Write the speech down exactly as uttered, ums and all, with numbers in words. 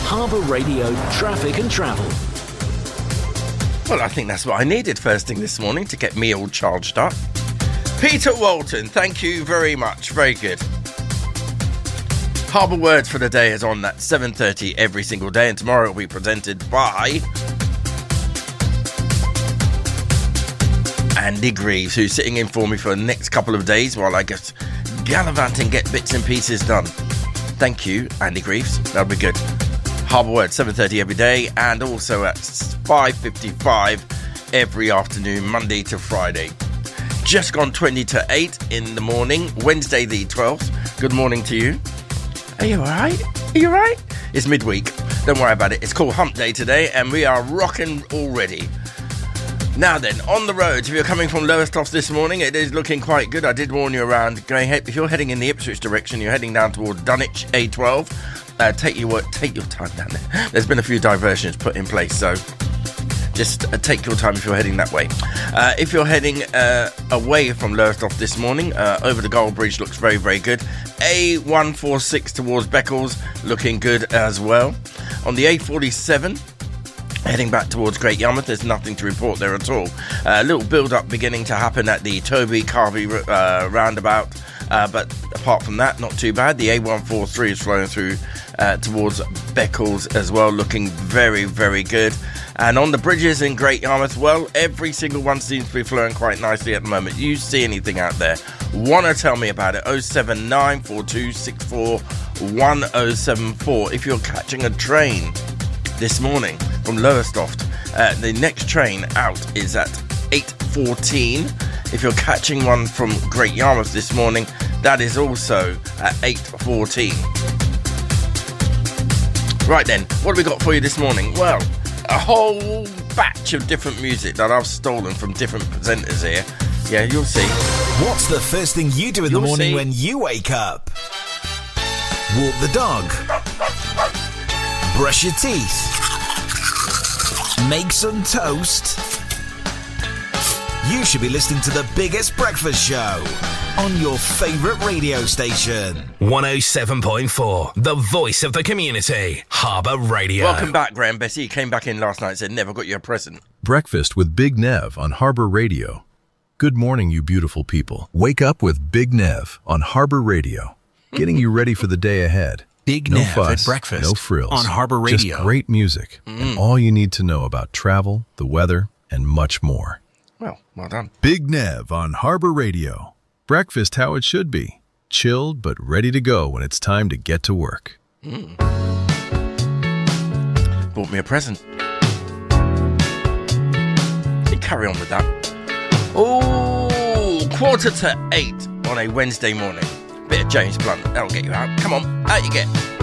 Harbour Radio Traffic and Travel. Well, I think that's what I needed first thing this morning to get me all charged up. Peter Walton, thank you very much. Very good. Harbour Words for the day is on at seven thirty every single day, and tomorrow it will be presented by Andy Greaves, who's sitting in for me for the next couple of days while I get gallivant and get bits and pieces done. Thank you, Andy Greaves. That'll be good. Harbour Words, seven thirty every day, and also at five fifty-five every afternoon, Monday to Friday. Just gone twenty to eight in the morning, Wednesday the twelfth. Good morning to you. Are you alright? Are you alright? It's midweek. Don't worry about it. It's called Hump Day today, and we are rocking already. Now then, on the roads, if you're coming from Lowestoft this morning, it is looking quite good. I did warn you around. Going, if you're heading in the Ipswich direction, you're heading down towards Dunwich A twelve. Uh, take your take your time down there. There's been a few diversions put in place, so just uh, take your time if you're heading that way. Uh, if you're heading uh, away from Lowestoft this morning, uh, over the Gold Bridge looks very, very good. A one forty-six towards Beccles, looking good as well. On the A forty-seven, heading back towards Great Yarmouth, there's nothing to report there at all. A uh, little build-up beginning to happen at the Toby Carvey uh, roundabout, uh, but apart from that, not too bad. The A one forty-three is flowing through uh, towards Beccles as well, looking very, very good. And on the bridges in Great Yarmouth, well, every single one seems to be flowing quite nicely at the moment. You see anything out there, want to tell me about it, oh seven nine four two six four one oh seven four. If you're catching a train this morning from Lowestoft, uh, the next train out is at eight fourteen. If you're catching one from Great Yarmouth this morning, that is also at eight fourteen. Right then, what have we got for you this morning? Well, a whole batch of different music that I've stolen from different presenters here. Yeah, you'll see. What's the first thing you do in You'll the morning see. when you wake up? Walk the dog. Brush your teeth. Make some toast. You should be listening to the biggest breakfast show on your favourite radio station. one oh seven point four, the voice of the community, Harbour Radio. Welcome back, Graham Bessie. He came back in last night and said, never got you a present. Breakfast with Big Nev on Harbour Radio. Good morning, you beautiful people. Wake up with Big Nev on Harbour Radio, getting you ready for the day ahead. Big No Nev fuss, at breakfast no frills, on Harbour Radio. Just great music Mm. and all you need to know about travel, the weather, and much more. Well, well done. Big Nev on Harbour Radio. Breakfast how it should be. Chilled but ready to go when it's time to get to work. Mm. Bought me a present. You carry on with that. Oh, quarter to eight on a Wednesday morning. Bit of James Blunt. That'll get you out. Come on, out you get.